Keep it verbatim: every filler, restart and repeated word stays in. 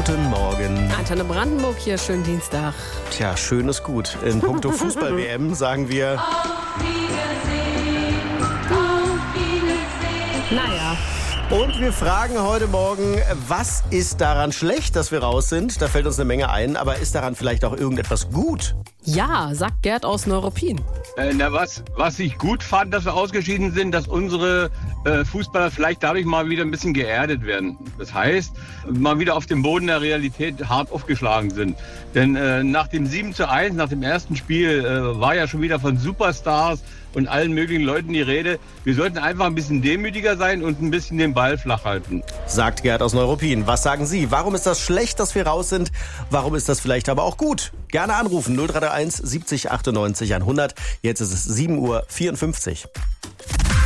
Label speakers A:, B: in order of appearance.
A: guten Morgen.
B: Antenne Brandenburg hier, schönen Dienstag.
A: Tja, schön ist gut. In puncto Fußball-W M sagen wir...
B: Naja.
A: Und wir fragen heute Morgen, was ist daran schlecht, dass wir raus sind? Da fällt uns eine Menge ein, aber ist daran vielleicht auch irgendetwas gut?
B: Ja, sagt Gerd aus Neuruppin.
C: Äh, na was, was ich gut fand, dass wir ausgeschieden sind, dass unsere äh, Fußballer vielleicht dadurch mal wieder ein bisschen geerdet werden. Das heißt, mal wieder auf dem Boden der Realität hart aufgeschlagen sind. Denn äh, nach dem sieben zu eins, nach dem ersten Spiel, äh, war ja schon wieder von Superstars und allen möglichen Leuten die Rede. Wir sollten einfach ein bisschen demütiger sein und ein bisschen den Ball flach halten.
A: Sagt Gerd aus Neuruppin. Was sagen Sie? Warum ist das schlecht, dass wir raus sind? Warum ist das vielleicht aber auch gut? Gerne anrufen null drei drei eins siebzig achtundneunzig hundert. Jetzt ist es sieben Uhr vierundfünfzig.